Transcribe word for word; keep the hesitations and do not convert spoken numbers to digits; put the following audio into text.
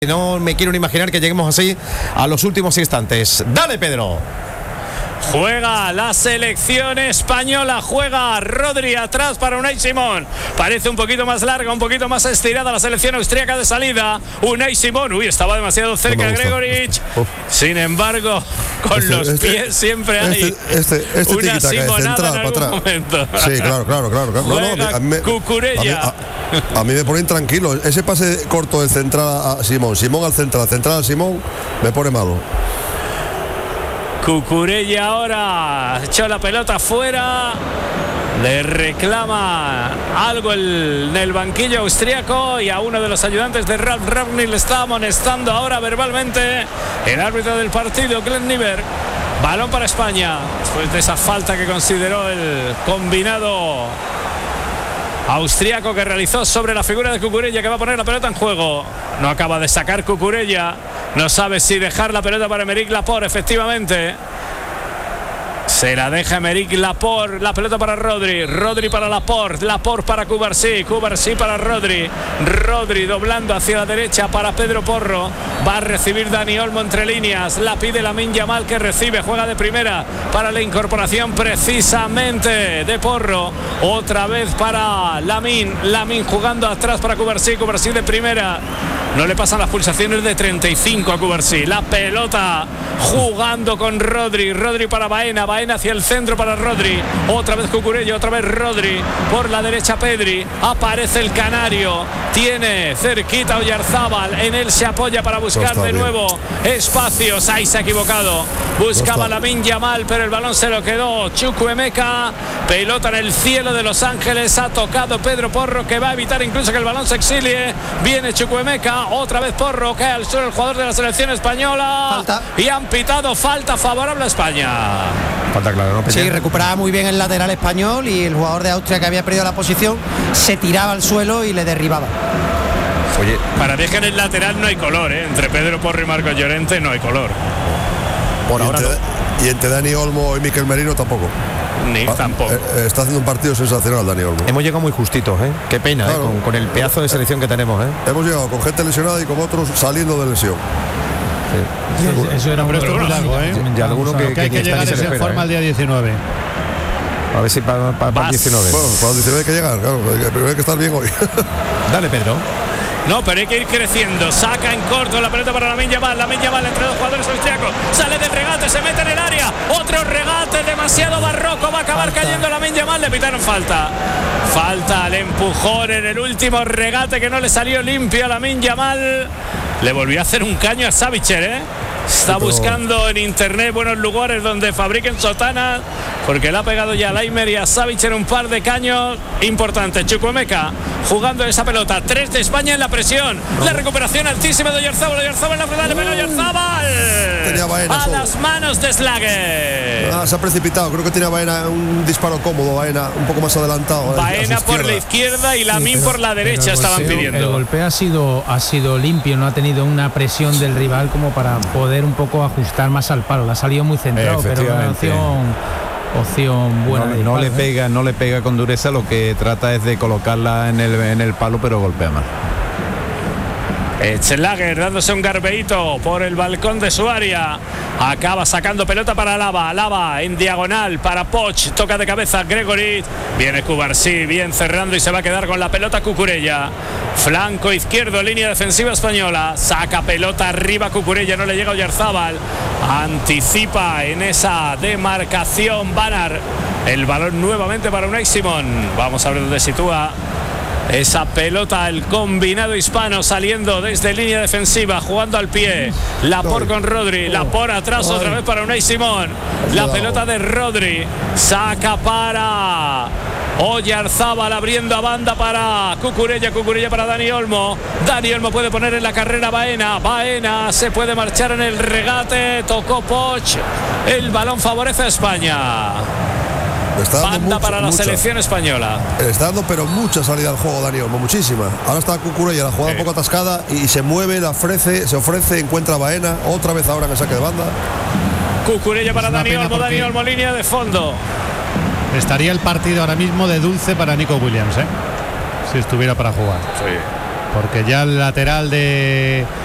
No me quiero ni imaginar que lleguemos así a los últimos instantes. ¡Dale, Pedro! Juega la selección española, juega Rodri atrás para Unai Simón. Parece un poquito más larga, un poquito más estirada la selección austríaca de salida. Unai Simón, uy, estaba demasiado cerca no Gregoritsch. Sin embargo, con este, los este, pies siempre hay este, este, este una simonada en algún para momento. Sí, claro, claro, claro. claro. Juega no, no, a mí, Cucurella. A mí, a, a mí me ponen tranquilo. Ese pase corto del central a Simón, Simón al central, central a Simón, me pone malo. Cucurella ahora echó la pelota fuera, le reclama algo el, en el banquillo austriaco y a uno de los ayudantes de Ralf Rangnick le está amonestando ahora verbalmente el árbitro del partido, Glenn Nieberg. Balón para España después de esa falta que consideró el combinado austriaco que realizó sobre la figura de Cucurella, que va a poner la pelota en juego. No acaba de sacar Cucurella, no sabe si dejar la pelota para Aymeric Laporte. Efectivamente se la deja Aymeric Laporte, la pelota para Rodri, Rodri para Laporte, Laporte para Cubarsí, Cubarsí para Rodri, Rodri doblando hacia la derecha para Pedro Porro, va a recibir Dani Olmo entre líneas, la pide Lamine Yamal que recibe, juega de primera para la incorporación precisamente de Porro, otra vez para Lamine, Lamine jugando atrás para Cubarsí, Cubarsí de primera. No le pasan las pulsaciones de treinta y cinco a Cubarsí. La pelota jugando con Rodri. Rodri para Baena. Baena hacia el centro para Rodri. Otra vez Cucurella, otra vez Rodri. Por la derecha Pedri. Aparece el canario. Tiene cerquita Oyarzábal. En él se apoya para buscar de nuevo espacios. Ahí se ha equivocado. Buscaba Lamine Yamal, pero el balón se lo quedó Chukwuemeka. Pelota en el cielo de Los Ángeles. Ha tocado Pedro Porro, que va a evitar incluso que el balón se exilie. Viene Chukwuemeka. Otra vez Porro, cae al suelo el jugador de la selección española. Falta. Y han pitado falta favorable a España. Falta claro, ¿no? Sí, recuperaba muy bien el lateral español y el jugador de Austria, que había perdido la posición, se tiraba al suelo y le derribaba. Oye, para mí es que en el lateral no hay color, ¿eh? Entre Pedro Porro y Marcos Llorente no hay color. Por y ahora entre, no. Y entre Dani Olmo y Mikel Merino tampoco. Ni ah, tampoco. Eh, está haciendo un partido sensacional Dani Olmo. Hemos llegado muy justitos, ¿eh? Qué pena, claro, ¿eh? con, con el pedazo de selección que tenemos, ¿eh? Hemos llegado con gente lesionada y con otros saliendo de lesión. Sí. Eso, eso era un largo, ¿eh? Y alguno que, que hay que, que llegar en esa forma el día diecinueve. A ver si para pa, pa el diecinueve. Bueno, para el diecinueve hay que llegar, claro. Primero hay que estar bien hoy. Dale, Pedro. No, pero hay que ir creciendo. Saca en corto la pelota para Lamine Yamal. Lamine Yamal entre dos jugadores austriacos. Sale del regate, se mete en el área. Otro regate demasiado barroco. Va a acabar falta. Cayendo Lamine Yamal. Le pitaron falta. Falta al empujón en el último regate que no le salió limpio a Lamine Yamal. Le volvió a hacer un caño a Savitzer, ¿eh? Está buscando en internet buenos lugares donde fabriquen sotanas, porque le ha pegado ya a Laimer y a Savitzer un par de caños importantes. Chukwuemeka jugando esa pelota. Tres de España en la presión. No. La recuperación altísima de Oyarzábal. Oyarzábal en la frontal. Uh, Oyarzábal tenía Baena a solo. Las manos de Slager. Ah, se ha precipitado. Creo que tenía Baena un disparo cómodo. Baena un poco más adelantado. Baena por la izquierda y Lamine sí, por la derecha estaban golpeo, pidiendo. El golpe ha sido, ha sido limpio. No ha tenido una presión del rival como para poder un poco ajustar más al palo. La ha salido muy centrado, pero una opción, opción buena. No, no le pega, no le pega con dureza. Lo que trata es de colocarla en el, en el palo, pero golpea mal. Schlager dándose un garbeíto por el balcón de su área. Acaba sacando pelota para Lava. Lava en diagonal para Poch. Toca de cabeza Gregoritsch. Viene Cubarsí bien cerrando y se va a quedar con la pelota Cucurella. Flanco izquierdo, línea defensiva española. Saca pelota arriba Cucurella. No le llega Oyarzábal. Anticipa en esa demarcación Banar. El balón nuevamente para Unai Simón. Vamos a ver dónde sitúa esa pelota el combinado hispano, saliendo desde línea defensiva, jugando al pie. Laporte con Rodri. Laporte atrás otra vez para Unai Simón. La pelota de Rodri. Saca para Oyarzábal, abriendo a banda para Cucurella. Cucurella para Dani Olmo. Dani Olmo puede poner en la carrera Baena. Baena se puede marchar en el regate. Tocó Poch. El balón favorece a España. Banda mucho, para la mucha. Selección española. Está dando pero mucha salida al juego Dani Olmo, muchísima. Ahora está Cucurella, la jugada sí. un poco atascada y se mueve, la ofrece, se ofrece, encuentra a Baena, otra vez ahora en el saque de banda. Cucurella para Dani Olmo, Dani Olmo, línea de fondo. Estaría el partido ahora mismo de dulce para Nico Williams, ¿eh? Si estuviera para jugar. Sí. Porque ya el lateral de